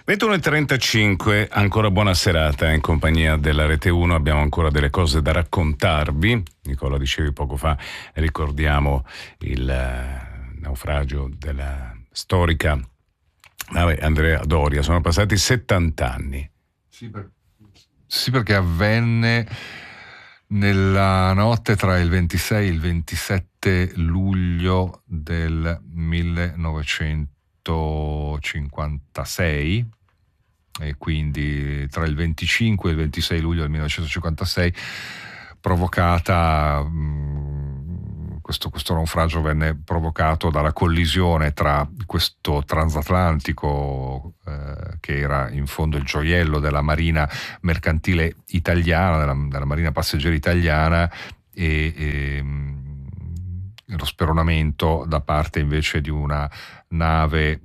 21:35, ancora buona serata in compagnia della Rete 1, abbiamo ancora delle cose da raccontarvi. Nicola, dicevi poco fa, ricordiamo il naufragio della storica nave Andrea Doria, sono passati 70 anni. Sì, perché avvenne nella notte tra il 26 e il 27 luglio del 1956, e quindi tra il 25 e il 26 luglio del 1956, provocata, questo naufragio venne provocato dalla collisione tra questo transatlantico che era in fondo il gioiello della marina mercantile italiana, della marina passeggera italiana, e lo speronamento da parte invece di una nave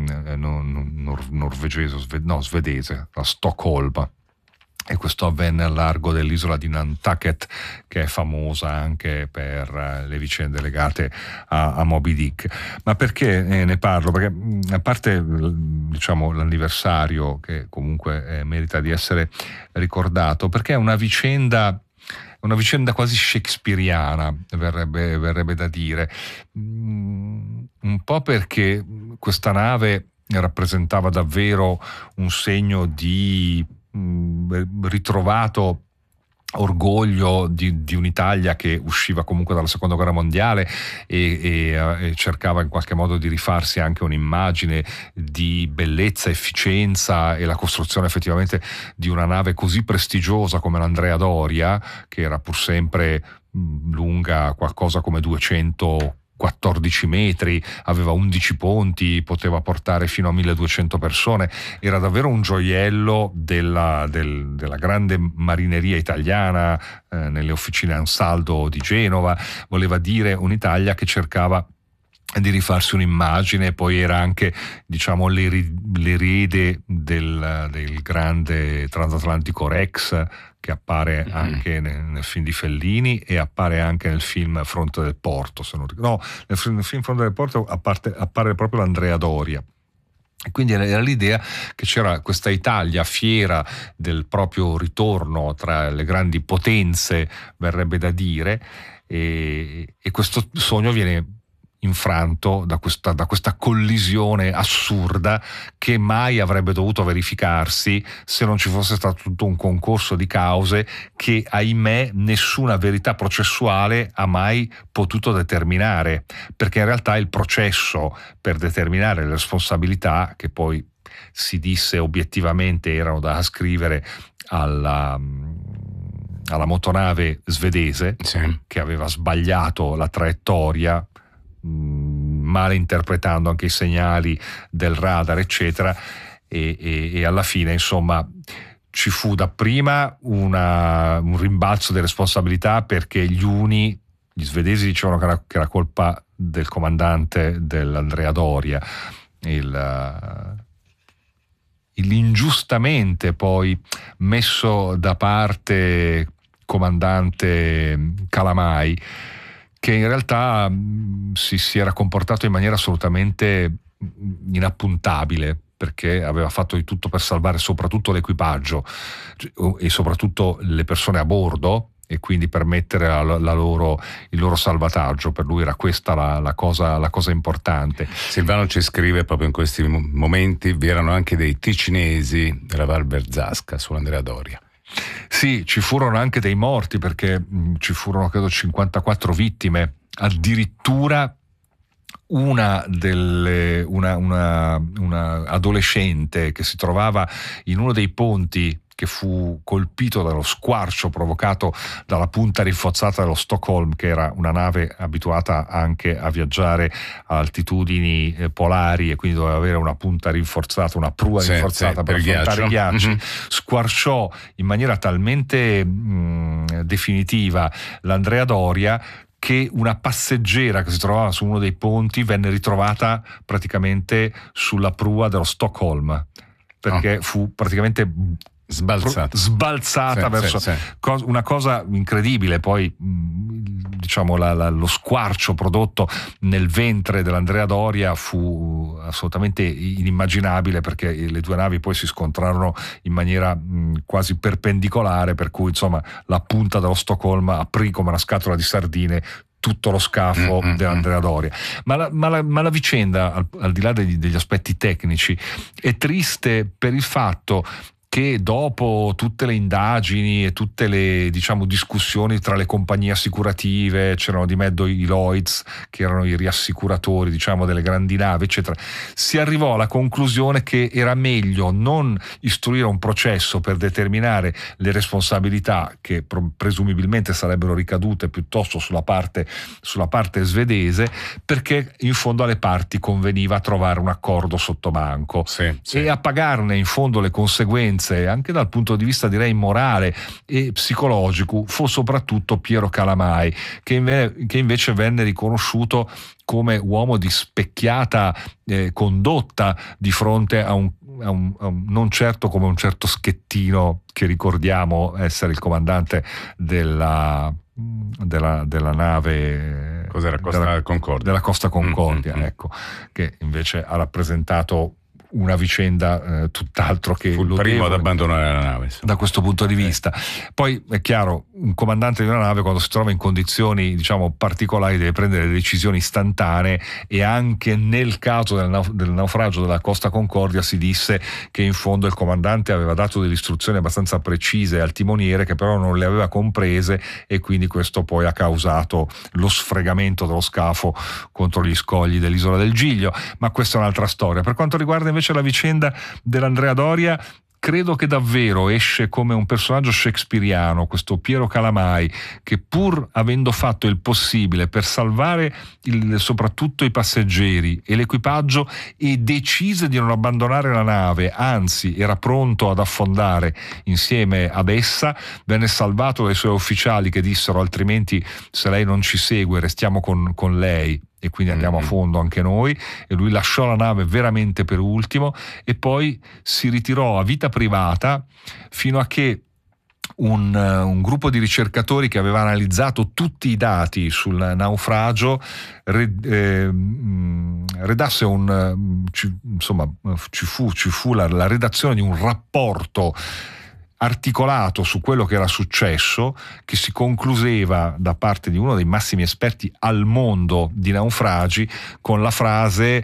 svedese, la Stoccolma. E questo avvenne al largo dell'isola di Nantucket, che è famosa anche per le vicende legate a Moby Dick. Ma perché ne parlo? Perché a parte, diciamo, l'anniversario, che comunque merita di essere ricordato, perché è una vicenda quasi shakespeariana, verrebbe da dire, un po' perché questa nave rappresentava davvero un segno di ritrovato orgoglio di un'Italia che usciva comunque dalla seconda guerra mondiale e cercava in qualche modo di rifarsi anche un'immagine di bellezza, efficienza, e la costruzione effettivamente di una nave così prestigiosa come l'Andrea Doria, che era pur sempre lunga qualcosa come 214 metri, aveva 11 ponti, poteva portare fino a 1200 persone, era davvero un gioiello della grande marineria italiana, nelle officine Ansaldo di Genova. Voleva dire un'Italia che cercava di rifarsi un'immagine. Poi era anche, diciamo, l'erede del grande transatlantico Rex, che appare anche nel film di Fellini e appare anche nel film Fronte del Porto, nel film Fronte del Porto appare proprio l'Andrea Doria. E quindi era l'idea che c'era questa Italia fiera del proprio ritorno tra le grandi potenze, verrebbe da dire, e questo sogno viene infranto da questa collisione assurda che mai avrebbe dovuto verificarsi se non ci fosse stato tutto un concorso di cause che, ahimè, nessuna verità processuale ha mai potuto determinare, perché in realtà il processo per determinare le responsabilità, che poi si disse obiettivamente erano da ascrivere alla motonave svedese, sì, che aveva sbagliato la traiettoria, male interpretando anche i segnali del radar, eccetera, e alla fine, insomma, ci fu dapprima un rimbalzo di responsabilità, perché gli svedesi dicevano che era colpa del comandante dell'Andrea Doria, l'ingiustamente poi messo da parte comandante Calamai, che in realtà si era comportato in maniera assolutamente inappuntabile, perché aveva fatto di tutto per salvare soprattutto l'equipaggio e soprattutto le persone a bordo, e quindi permettere il loro salvataggio. Per lui era questa la cosa importante. Silvano ci scrive proprio in questi momenti: vi erano anche dei ticinesi della Val Verzasca sull'Andrea Doria. Sì, ci furono anche dei morti, perché ci furono credo 54 vittime, addirittura una adolescente che si trovava in uno dei ponti, che fu colpito dallo squarcio provocato dalla punta rinforzata dello Stockholm, che era una nave abituata anche a viaggiare a altitudini polari, e quindi doveva avere una punta rinforzata, una prua rinforzata per affrontare i ghiacci. Squarciò in maniera talmente definitiva l'Andrea Doria che una passeggera che si trovava su uno dei ponti venne ritrovata praticamente sulla prua dello Stockholm, perché fu praticamente sbalzata verso una cosa incredibile. Poi diciamo lo squarcio prodotto nel ventre dell'Andrea Doria fu assolutamente inimmaginabile, perché le due navi poi si scontrarono in maniera quasi perpendicolare, per cui insomma la punta dello Stoccolma aprì come una scatola di sardine tutto lo scafo dell'Andrea Doria. Ma la vicenda, al di là degli aspetti tecnici, è triste per il fatto che dopo tutte le indagini e tutte le, diciamo, discussioni tra le compagnie assicurative, c'erano di mezzo i Lloyds, che erano i riassicuratori, diciamo, delle grandi navi, eccetera, si arrivò alla conclusione che era meglio non istruire un processo per determinare le responsabilità che presumibilmente sarebbero ricadute piuttosto sulla parte svedese, perché in fondo alle parti conveniva trovare un accordo sottobanco e a pagarne in fondo le conseguenze anche dal punto di vista, direi, morale e psicologico fu soprattutto Piero Calamai, che invece venne riconosciuto come uomo di specchiata condotta di fronte a un non certo come un certo Schettino, che ricordiamo essere il comandante della nave, cos'era, Costa Concordia, della Costa Concordia, ecco, che invece ha rappresentato una vicenda tutt'altro che fu il primo ad abbandonare la nave, da questo punto di vista. Poi è chiaro, un comandante di una nave, quando si trova in condizioni, diciamo, particolari, deve prendere decisioni istantanee, e anche nel caso del naufragio della Costa Concordia si disse che in fondo il comandante aveva dato delle istruzioni abbastanza precise al timoniere, che però non le aveva comprese, e quindi questo poi ha causato lo sfregamento dello scafo contro gli scogli dell'isola del Giglio. Ma questa è un'altra storia. Per quanto riguarda invece la vicenda dell'Andrea Doria, credo che davvero esce come un personaggio shakespeariano questo Piero Calamai, che pur avendo fatto il possibile per salvare soprattutto i passeggeri e l'equipaggio, e decise di non abbandonare la nave, anzi era pronto ad affondare insieme ad essa, venne salvato dai suoi ufficiali che dissero: altrimenti, se lei non ci segue, restiamo con lei e quindi andiamo a fondo anche noi. E lui lasciò la nave veramente per ultimo, e poi si ritirò a vita privata fino a che un gruppo di ricercatori che aveva analizzato tutti i dati sul naufragio redasse ci fu la redazione di un rapporto articolato su quello che era successo, che si concluseva da parte di uno dei massimi esperti al mondo di naufragi con la frase: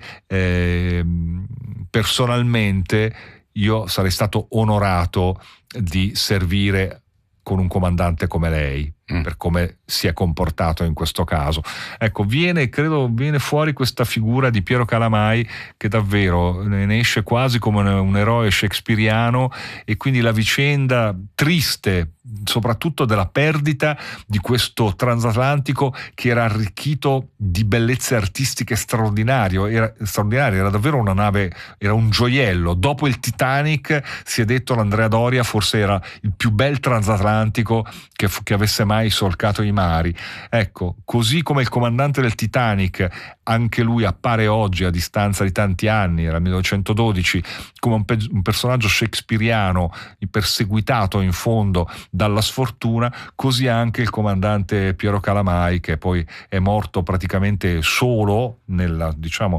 personalmente io sarei stato onorato di servire con un comandante come lei, per come si è comportato in questo caso. Ecco, credo viene fuori questa figura di Piero Calamai, che davvero ne esce quasi come un eroe shakespeariano, e quindi la vicenda triste soprattutto della perdita di questo transatlantico che era arricchito di bellezze artistiche straordinarie, era davvero una nave, era un gioiello. Dopo il Titanic si è detto l'Andrea Doria forse era il più bel transatlantico che avesse mai solcato i mari. Ecco, così come il comandante del Titanic, anche lui appare oggi a distanza di tanti anni, era il 1912, come un personaggio shakespeariano perseguitato in fondo dalla sfortuna, così anche il comandante Piero Calamai, che poi è morto praticamente solo nella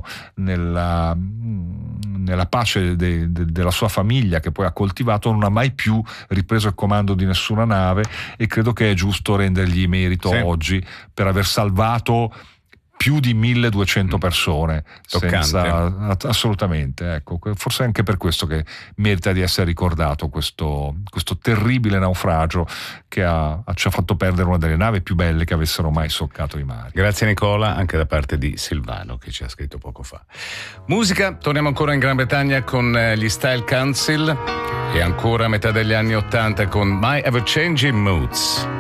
pace della sua famiglia, che poi ha coltivato, non ha mai più ripreso il comando di nessuna nave, e credo che è giusto rendergli merito oggi per aver salvato più di 1200 persone. Assolutamente, ecco, forse è anche per questo che merita di essere ricordato questo terribile naufragio che ci ha fatto perdere una delle navi più belle che avessero mai solcato i mari. Grazie Nicola, anche da parte di Silvano, che ci ha scritto poco fa. Musica, torniamo ancora in Gran Bretagna con gli Style Council, e ancora a metà degli anni '80 con My Ever Changing Moods.